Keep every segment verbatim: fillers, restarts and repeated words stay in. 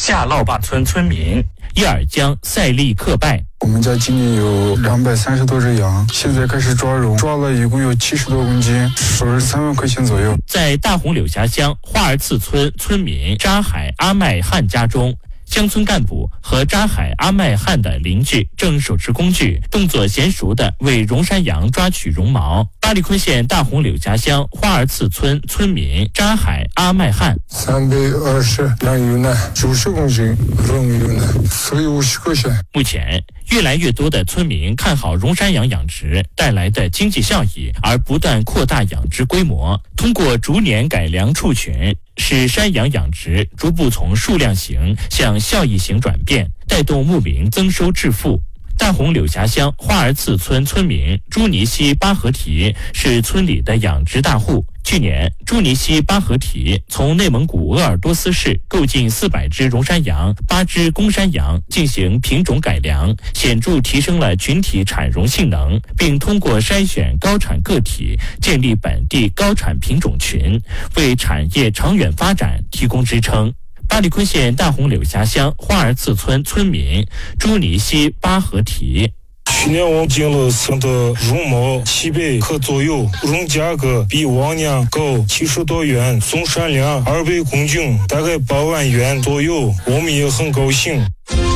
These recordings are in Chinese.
下涝坝村村民叶尔江赛利克拜。 我们家今年有两百三十多只羊，现在开始抓绒，抓了一共有七十多公斤，收入三万块钱左右。 在大红柳峡乡花儿次村村民扎海阿麦汉家中，乡村干部和扎海阿麦汉的邻居正手持工具，动作娴熟地为绒山羊抓取绒毛。巴里坤县大红柳峡乡花儿次村村民扎海阿麦汉： 三百二十羊有呢，九十公斤绒有呢，所以五十块钱。 目前，越来越多的村民看好绒山羊养殖带来的经济效益，而不断扩大养殖规模，通过逐年改良畜群，使山羊养殖逐步从数量型向效益型转变，带动牧民增收致富。大红柳峡乡花儿次村村民朱尼西巴合提是村里的养殖大户。去年，朱尼西巴合提从内蒙古鄂尔多斯市购进四百只绒山羊、八只公山羊进行品种改良，显著提升了群体产绒性能，并通过筛选高产个体，建立本地高产品种群，为产业长远发展提供支撑。巴里坤县大红柳峡乡花儿次村村民朱尼西巴合提： 去年我进了村的绒毛七百克左右，绒价格比往年高七十多元，总产量二百公斤，大概八万元左右，我们也很高兴。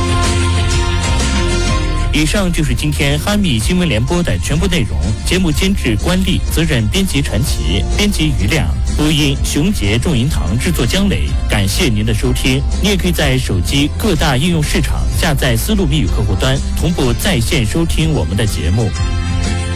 以上就是今天哈密新闻联播的全部内容。节目监制关丽，责任编辑陈奇，编辑于亮，播音熊杰、仲银堂，制作姜磊。感谢您的收听。你也可以在手机各大应用市场下载丝路密语客户端，同步在线收听我们的节目。